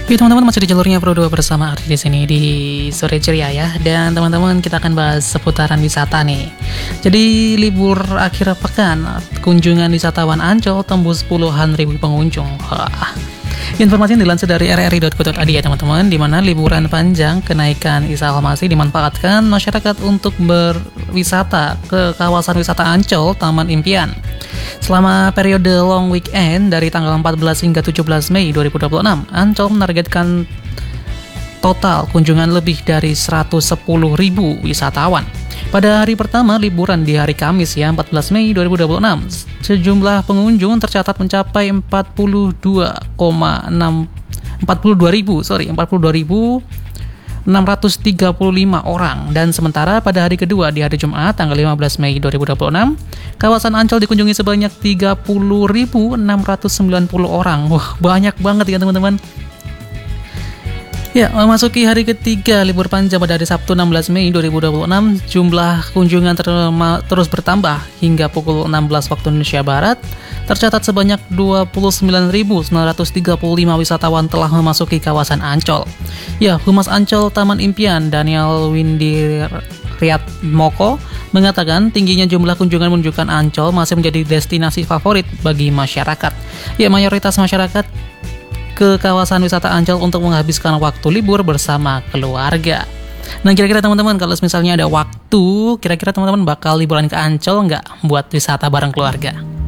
Oke teman-teman, masih di jalurnya Pro 2 bersama Ardi di sini di sore ceria ya. Dan teman-teman, kita akan bahas seputaran wisata nih. Jadi libur akhir pekan, kunjungan wisatawan Ancol tembus puluhan ribu pengunjung. Informasi yang dilansir dari rri.co.id ya teman-teman, di mana liburan panjang kenaikan informasi dimanfaatkan masyarakat untuk berwisata ke kawasan wisata Ancol Taman Impian. Selama periode long weekend dari tanggal 14 hingga 17 Mei 2026, Ancol menargetkan total kunjungan lebih dari 110.000 wisatawan. Pada hari pertama liburan di hari Kamis ya 14 Mei 2026, sejumlah pengunjung tercatat mencapai 42.635 orang, dan sementara pada hari kedua di hari Jumat tanggal 15 Mei 2026, kawasan Ancol dikunjungi sebanyak 30.690 orang. Wah, banyak banget ya teman-teman. Ya, memasuki hari ketiga libur panjang pada hari Sabtu 16 Mei 2026, jumlah kunjungan terus bertambah hingga pukul 16 waktu Indonesia Barat. Tercatat sebanyak 29.935 wisatawan telah memasuki kawasan Ancol. Ya, Humas Ancol Taman Impian Daniel Windy Moko mengatakan tingginya jumlah kunjungan menunjukkan Ancol masih menjadi destinasi favorit bagi masyarakat. Ya, mayoritas masyarakat ke kawasan wisata Ancol untuk menghabiskan waktu libur bersama keluarga. Nah, kira-kira teman-teman, kalau misalnya ada waktu, kira-kira teman-teman bakal liburan ke Ancol nggak buat wisata bareng keluarga?